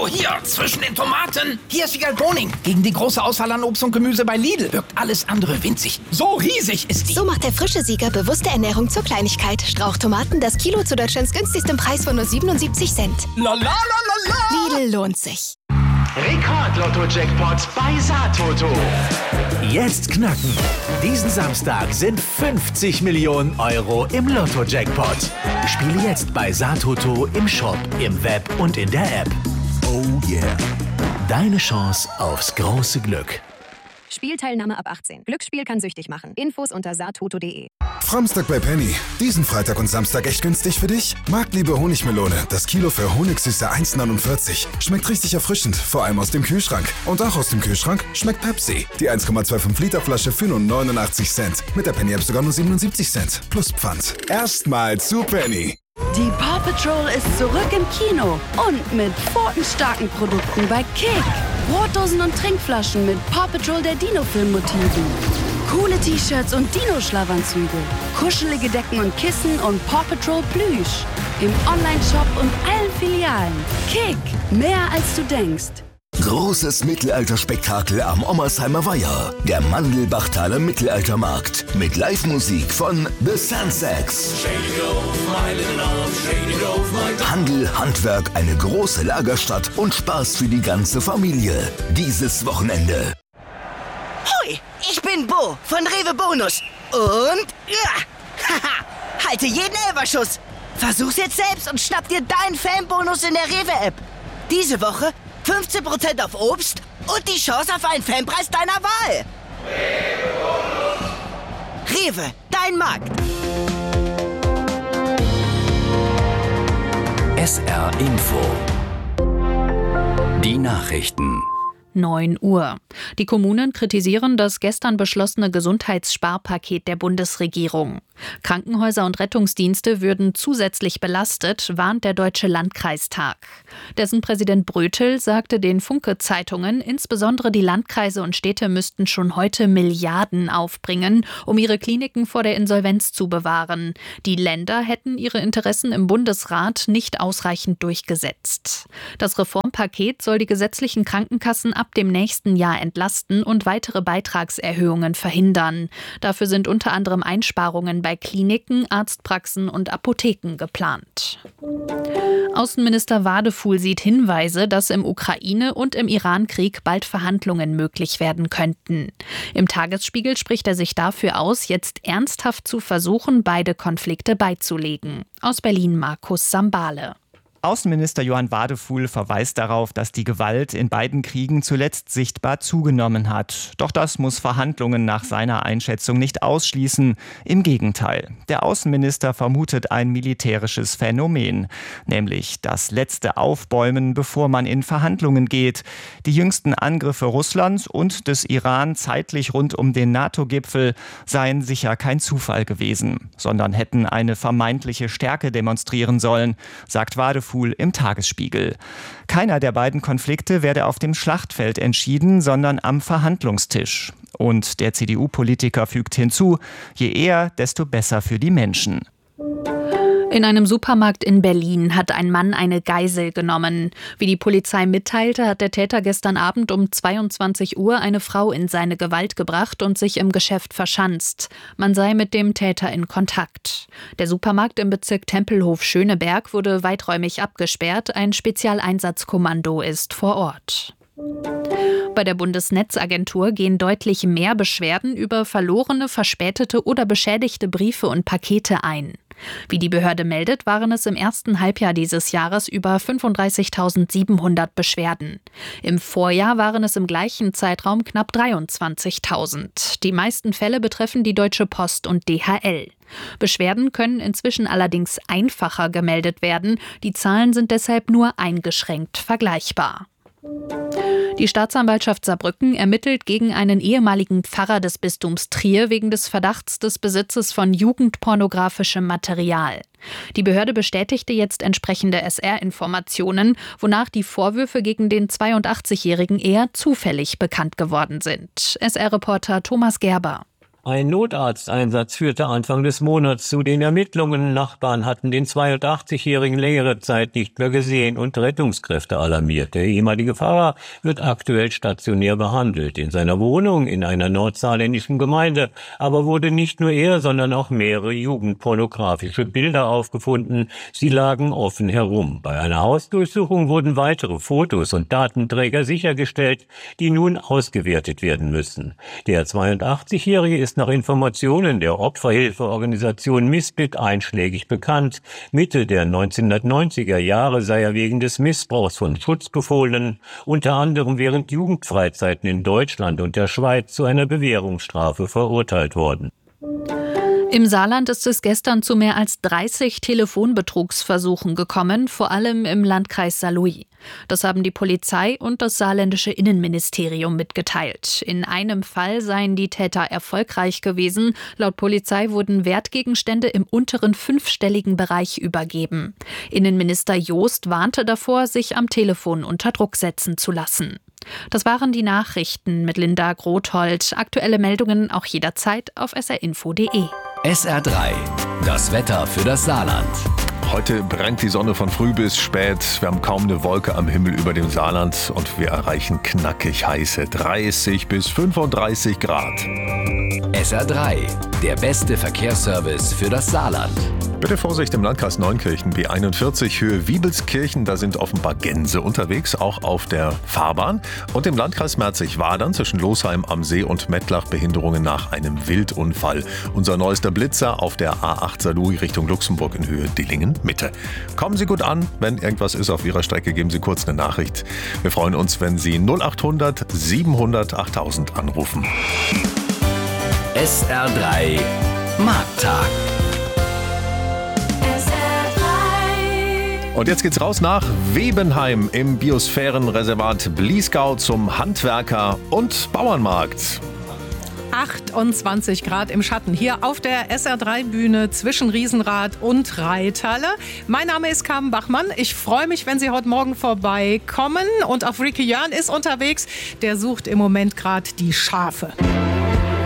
Oh, hier, zwischen den Tomaten. Hier ist Wiegald Boning. Gegen die große Auswahl an Obst und Gemüse bei Lidl wirkt alles andere winzig. So riesig ist die. So macht der frische Sieger bewusste Ernährung zur Kleinigkeit. Strauchtomaten, das Kilo zu Deutschlands günstigstem Preis von nur 77 Cent. La la la la la. Lidl lohnt sich. Rekord-Lotto-Jackpot bei Satoto. Jetzt knacken. Diesen Samstag sind 50 Millionen Euro im Lotto-Jackpot. Spiele jetzt bei Satoto im Shop, im Web und in der App. Oh yeah. Deine Chance aufs große Glück. Spielteilnahme ab 18. Glücksspiel kann süchtig machen. Infos unter satoto.de. Framstag bei Penny. Diesen Freitag und Samstag echt günstig für dich? Marktliebe Honigmelone. Das Kilo für Honigsüße 1,49. Schmeckt richtig erfrischend, vor allem aus dem Kühlschrank. Und auch aus dem Kühlschrank schmeckt Pepsi. Die 1,25 Liter Flasche für nur 89 Cent. Mit der Penny App sogar nur 77 Cent. Plus Pfand. Erstmal zu Penny. Die Paw Patrol ist zurück im Kino und mit pfotenstarken Produkten bei Kick. Brotdosen und Trinkflaschen mit Paw Patrol der Dino-Film-Motiven. Coole T-Shirts und Dino-Schlafanzüge. Kuschelige Decken und Kissen und Paw Patrol Plüsch. Im Online-Shop und allen Filialen. Kick, mehr als du denkst. Großes Mittelalterspektakel am Ommersheimer Weiher. Der Mandelbachtaler Mittelaltermarkt. Mit Live-Musik von The Sunsets. Handel, Handwerk, eine große Lagerstadt und Spaß für die ganze Familie. Dieses Wochenende. Hui, ich bin Bo von Rewe Bonus. Und haha, halte jeden Elferschuss. Versuch's jetzt selbst und schnapp dir deinen Fanbonus in der Rewe-App. Diese Woche 15% auf Obst und die Chance auf einen Fanpreis deiner Wahl. Rewe, dein Markt. SR Info. Die Nachrichten. 9 Uhr. Die Kommunen kritisieren das gestern beschlossene Gesundheitssparpaket der Bundesregierung. Krankenhäuser und Rettungsdienste würden zusätzlich belastet, warnt der Deutsche Landkreistag. Dessen Präsident Brötel sagte den Funke-Zeitungen, insbesondere die Landkreise und Städte müssten schon heute Milliarden aufbringen, um ihre Kliniken vor der Insolvenz zu bewahren. Die Länder hätten ihre Interessen im Bundesrat nicht ausreichend durchgesetzt. Das Reformpaket soll die gesetzlichen Krankenkassen ab dem nächsten Jahr entlasten und weitere Beitragserhöhungen verhindern. Dafür sind unter anderem Einsparungen bei Kliniken, Arztpraxen und Apotheken geplant. Außenminister Wadefuhl sieht Hinweise, dass im Ukraine- und im Iran-Krieg bald Verhandlungen möglich werden könnten. Im Tagesspiegel spricht er sich dafür aus, jetzt ernsthaft zu versuchen, beide Konflikte beizulegen. Aus Berlin Markus Sambale. Außenminister Johann Wadefuhl verweist darauf, dass die Gewalt in beiden Kriegen zuletzt sichtbar zugenommen hat. Doch das muss Verhandlungen nach seiner Einschätzung nicht ausschließen. Im Gegenteil. Der Außenminister vermutet ein militärisches Phänomen, nämlich das letzte Aufbäumen, bevor man in Verhandlungen geht. Die jüngsten Angriffe Russlands und des Iran zeitlich rund um den NATO-Gipfel seien sicher kein Zufall gewesen, sondern hätten eine vermeintliche Stärke demonstrieren sollen, sagt Wadefuhl im Tagesspiegel. Keiner der beiden Konflikte werde auf dem Schlachtfeld entschieden, sondern am Verhandlungstisch. Und der CDU-Politiker fügt hinzu, je eher, desto besser für die Menschen. In einem Supermarkt in Berlin hat ein Mann eine Geisel genommen. Wie die Polizei mitteilte, hat der Täter gestern Abend um 22 Uhr eine Frau in seine Gewalt gebracht und sich im Geschäft verschanzt. Man sei mit dem Täter in Kontakt. Der Supermarkt im Bezirk Tempelhof-Schöneberg wurde weiträumig abgesperrt. Ein Spezialeinsatzkommando ist vor Ort. Bei der Bundesnetzagentur gehen deutlich mehr Beschwerden über verlorene, verspätete oder beschädigte Briefe und Pakete ein. Wie die Behörde meldet, waren es im ersten Halbjahr dieses Jahres über 35.700 Beschwerden. Im Vorjahr waren es im gleichen Zeitraum knapp 23.000. Die meisten Fälle betreffen die Deutsche Post und DHL. Beschwerden können inzwischen allerdings einfacher gemeldet werden. Die Zahlen sind deshalb nur eingeschränkt vergleichbar. Die Staatsanwaltschaft Saarbrücken ermittelt gegen einen ehemaligen Pfarrer des Bistums Trier wegen des Verdachts des Besitzes von jugendpornografischem Material. Die Behörde bestätigte jetzt entsprechende SR-Informationen, wonach die Vorwürfe gegen den 82-Jährigen eher zufällig bekannt geworden sind. SR-Reporter Thomas Gerber. Ein Notarzteinsatz führte Anfang des Monats zu den Ermittlungen. Nachbarn hatten den 82-Jährigen längere Zeit nicht mehr gesehen und Rettungskräfte alarmiert. Der ehemalige Pfarrer wird aktuell stationär behandelt. In seiner Wohnung in einer nordsaarländischen Gemeinde aber wurde nicht nur er, sondern auch mehrere jugendpornografische Bilder aufgefunden. Sie lagen offen herum. Bei einer Hausdurchsuchung wurden weitere Fotos und Datenträger sichergestellt, die nun ausgewertet werden müssen. Der 82-Jährige ist nach Informationen der Opferhilfeorganisation Misbit einschlägig bekannt. Mitte der 1990er Jahre sei er wegen des Missbrauchs von Schutzbefohlenen, unter anderem während Jugendfreizeiten in Deutschland und der Schweiz, zu einer Bewährungsstrafe verurteilt worden. Im Saarland ist es gestern zu mehr als 30 Telefonbetrugsversuchen gekommen, vor allem im Landkreis Saarlouis. Das haben die Polizei und das saarländische Innenministerium mitgeteilt. In einem Fall seien die Täter erfolgreich gewesen. Laut Polizei wurden Wertgegenstände im unteren 5-stelligen Bereich übergeben. Innenminister Joost warnte davor, sich am Telefon unter Druck setzen zu lassen. Das waren die Nachrichten mit Linda Grothold. Aktuelle Meldungen auch jederzeit auf srinfo.de. SR3, das Wetter für das Saarland. Heute brennt die Sonne von früh bis spät. Wir haben kaum eine Wolke am Himmel über dem Saarland und wir erreichen knackig heiße 30 bis 35 Grad. SR3, der beste Verkehrsservice für das Saarland. Bitte Vorsicht im Landkreis Neunkirchen, B41 Höhe Wiebelskirchen, da sind offenbar Gänse unterwegs, auch auf der Fahrbahn. Und im Landkreis Merzig-Wadern zwischen Losheim am See und Mettlach Behinderungen nach einem Wildunfall. Unser neuester Blitzer auf der A8 Saarlouis Richtung Luxemburg in Höhe Dillingen-Mitte. Kommen Sie gut an, wenn irgendwas ist auf Ihrer Strecke, geben Sie kurz eine Nachricht. Wir freuen uns, wenn Sie 0800 700 8000 anrufen. SR3 Markttag. Und jetzt geht's raus nach Webenheim im Biosphärenreservat Bliesgau zum Handwerker- und Bauernmarkt. 28 Grad im Schatten hier auf der SR3-Bühne zwischen Riesenrad und Reithalle. Mein Name ist Carmen Bachmann. Ich freue mich, wenn Sie heute Morgen vorbeikommen. Und auch Ricky Jörn ist unterwegs. Der sucht im Moment gerade die Schafe.